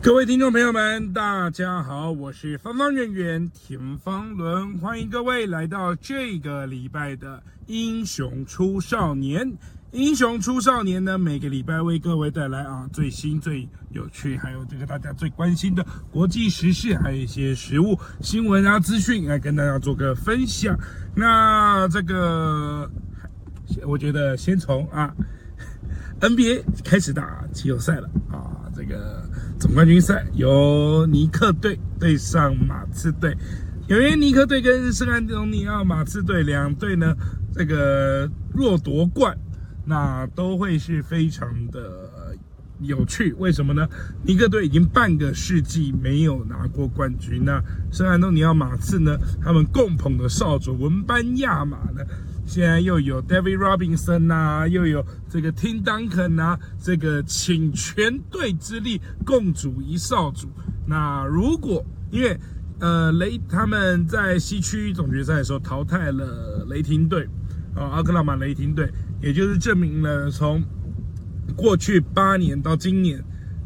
各位听众朋友们，大家好，我是方方圆圆田方伦，欢迎各位来到这个礼拜的英雄出少年。英雄出少年呢，每个礼拜为各位带来最新、最有趣，还有这个大家最关心的国际时事，还有一些实务新闻资讯来跟大家做个分享。那这个，我觉得先从NBA 开始打季后赛了这个总冠军赛由尼克队对上马刺队。由于尼克队跟圣安东尼奥马刺队两队呢，这个若夺冠，那都会是非常的有趣。为什么呢？尼克队已经半个世纪没有拿过冠军，那圣安东尼奥马刺呢，他们共捧的少主文班亚马呢，现在又有 David Robinson 又有这个 Tim Duncan 这个请全队之力共组一少主。那如果因为他们在西区总决赛的时候淘汰了雷霆队奥克拉荷马雷霆队，也就是证明了从过去8年到今年